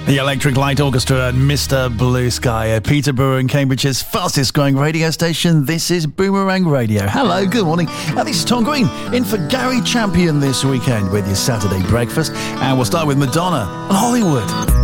The Electric Light Orchestra and Mr. Blue Sky at Peterborough and Cambridge's fastest growing radio station. This is Boomerang Radio. Hello, good morning. This is Tom Green in for Gary Champion this weekend with your Saturday breakfast. And we'll start with Madonna and Hollywood.